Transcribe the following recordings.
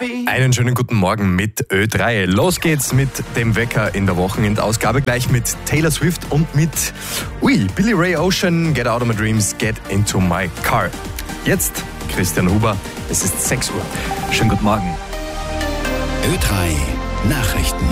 Einen schönen guten Morgen mit Ö3. Los geht's mit dem Wecker in der Wochenendausgabe. Gleich mit Taylor Swift und mit Billy Ray Ocean, Get Out of My Dreams, Get Into My Car. Jetzt Christian Huber, es ist 6 Uhr. Schönen guten Morgen. Ö3 Nachrichten.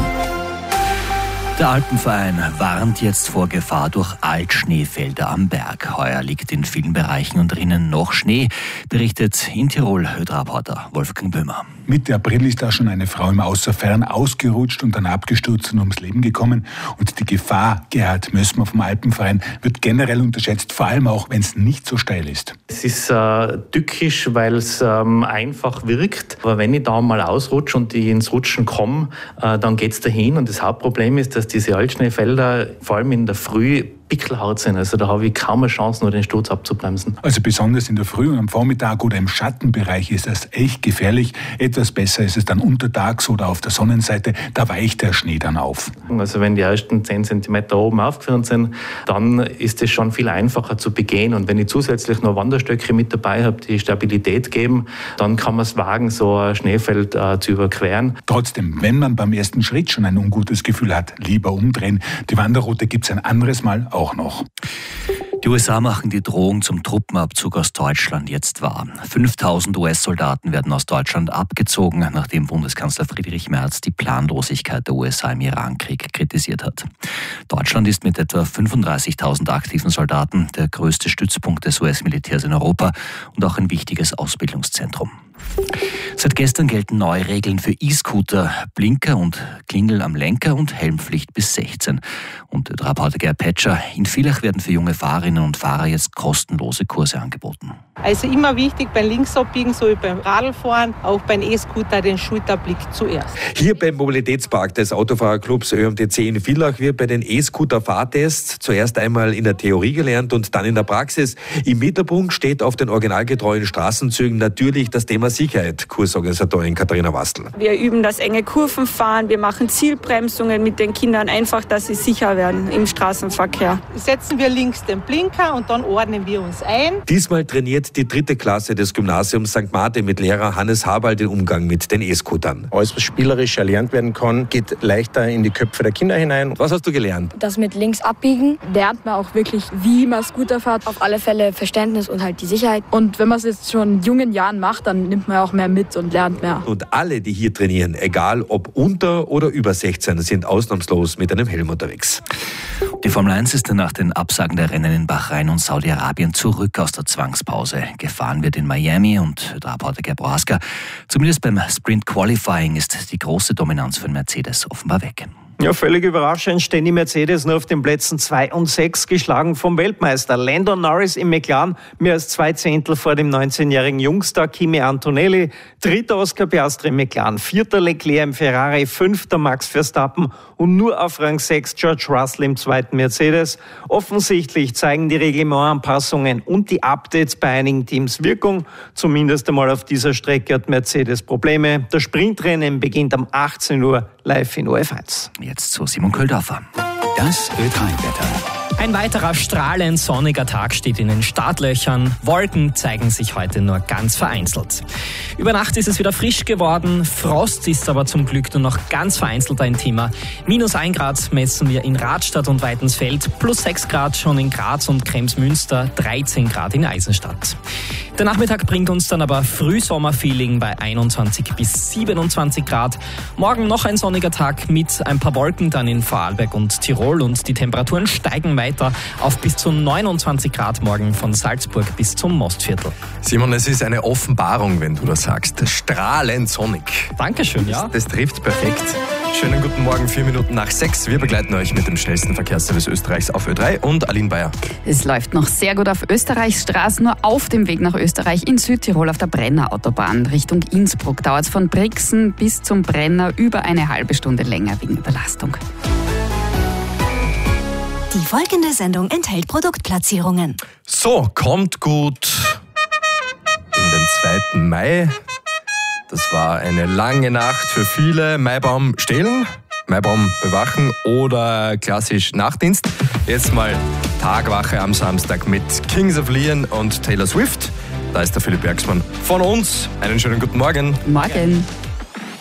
Der Alpenverein warnt jetzt vor Gefahr durch Altschneefelder am Berg. Heuer liegt in vielen Bereichen und Rinnen noch Schnee, berichtet in Tirol Ö3-Reporter Wolfgang Böhmer. Mitte April ist da schon eine Frau im Außerfern ausgerutscht und dann abgestürzt und ums Leben gekommen. Und die Gefahr, Gerhard Mössmer vom Alpenverein, wird generell unterschätzt, vor allem auch, wenn es nicht so steil ist. Es ist tückisch, weil es einfach wirkt. Aber wenn ich da mal ausrutsche und ich ins Rutschen komme, dann geht es dahin. Und das Hauptproblem ist, dass diese Altschneefelder vor allem in der Früh pickelhart sind. Also da habe ich kaum eine Chance, nur den Sturz abzubremsen. Also besonders in der Früh und am Vormittag oder im Schattenbereich ist das echt gefährlich. Etwas besser ist es dann untertags oder auf der Sonnenseite. Da weicht der Schnee dann auf. Also wenn die ersten 10 cm oben aufgeführt sind, dann ist es schon viel einfacher zu begehen. Und wenn ich zusätzlich noch Wanderstöcke mit dabei habe, die Stabilität geben, dann kann man es wagen, so ein Schneefeld zu überqueren. Trotzdem, wenn man beim ersten Schritt schon ein ungutes Gefühl hat, lieber umdrehen. Die Wanderroute gibt es ein anderes Mal auch noch. Die USA machen die Drohung zum Truppenabzug aus Deutschland jetzt wahr. 5000 US-Soldaten werden aus Deutschland abgezogen, nachdem Bundeskanzler Friedrich Merz die Planlosigkeit der USA im Irankrieg kritisiert hat. Deutschland ist mit etwa 35.000 aktiven Soldaten der größte Stützpunkt des US-Militärs in Europa und auch ein wichtiges Ausbildungszentrum. Seit gestern gelten neue Regeln für E-Scooter, Blinker und Klingel am Lenker und Helmpflicht bis 16. Und der Reporter Gerhard Petscher, in Villach werden für junge Fahrerinnen und Fahrer jetzt kostenlose Kurse angeboten. Also immer wichtig beim Linksabbiegen, so wie beim Radlfahren, auch beim E-Scooter den Schulterblick zuerst. Hier beim Mobilitätspark des Autofahrerclubs ÖMTC in Villach wird bei den E-Scooter-Fahrtests zuerst einmal in der Theorie gelernt und dann in der Praxis. Im Mittelpunkt steht auf den originalgetreuen Straßenzügen natürlich das Thema Sicherheit. Kursorganisatorin Katharina Wastel. Wir üben das enge Kurvenfahren, wir machen Zielbremsungen mit den Kindern, einfach, dass sie sicher werden im Straßenverkehr. Setzen wir links den Blinker und dann ordnen wir uns ein. Diesmal trainiert die 3. Klasse des Gymnasiums St. Martin mit Lehrer Hannes Haberl den Umgang mit den E-Scootern. Alles, was spielerisch erlernt werden kann, geht leichter in die Köpfe der Kinder hinein. Was hast du gelernt? Das mit links abbiegen lernt man auch wirklich, wie man Scooter fährt. Auf alle Fälle Verständnis und halt die Sicherheit. Und wenn man es jetzt schon in jungen Jahren macht, dann nimmt man auch mehr mit und lernt mehr. Und alle, die hier trainieren, egal ob unter oder über 16, sind ausnahmslos mit einem Helm unterwegs. Die Formel 1 ist nach den Absagen der Rennen in Bahrain und Saudi-Arabien zurück aus der Zwangspause. Gefahren wird in Miami und der Reporter Gerhard Prohaska. Zumindest beim Sprint Qualifying ist die große Dominanz von Mercedes offenbar weg. Ja, völlig überraschend stehen die Mercedes nur auf den Plätzen 2 und 6, geschlagen vom Weltmeister. Lando Norris im McLaren, mehr als 2 Zehntel vor dem 19-jährigen Jungstar Kimi Antonelli. 3. Oscar Piastri im McLaren, 4. Leclerc im Ferrari, 5. Max Verstappen und nur auf Rang 6 George Russell im 2. Mercedes. Offensichtlich zeigen die Reglementanpassungen und die Updates bei einigen Teams Wirkung. Zumindest einmal auf dieser Strecke hat Mercedes Probleme. Das Sprintrennen beginnt um 18 Uhr live in ORF1. Jetzt zu Simon Köldorfer. Das Ö3-Wetter. Ein weiterer strahlend sonniger Tag steht in den Startlöchern. Wolken zeigen sich heute nur ganz vereinzelt. Über Nacht ist es wieder frisch geworden. Frost ist aber zum Glück nur noch ganz vereinzelt ein Thema. -1 Grad messen wir in Radstadt und Weitensfeld, +6 Grad schon in Graz und Kremsmünster, 13 Grad in Eisenstadt. Der Nachmittag bringt uns dann aber Frühsommerfeeling bei 21 bis 27 Grad. Morgen noch ein sonniger Tag mit ein paar Wolken dann in Vorarlberg und Tirol und die Temperaturen steigen weiter auf bis zu 29 Grad morgen von Salzburg bis zum Mostviertel. Simon, es ist eine Offenbarung, wenn du das sagst. Strahlend sonnig. Dankeschön, ja. Das trifft perfekt. Schönen guten Morgen, 4 Minuten nach 6. Wir begleiten euch mit dem schnellsten Verkehrsservice Österreichs auf Ö3 und Aline Bayer. Es läuft noch sehr gut auf Österreichs Straßen, nur auf dem Weg nach Österreich in Südtirol auf der Brenner Autobahn Richtung Innsbruck dauert es von Brixen bis zum Brenner über eine halbe Stunde länger wegen Überlastung. Die folgende Sendung enthält Produktplatzierungen. So, kommt gut in den 2. Mai. Das war eine lange Nacht für viele. Maibaum stehlen, Maibaum bewachen oder klassisch Nachtdienst. Jetzt mal Tagwache am Samstag mit Kings of Leon und Taylor Swift. Da ist der Philipp Bergsmann von uns. Einen schönen guten Morgen. Morgen.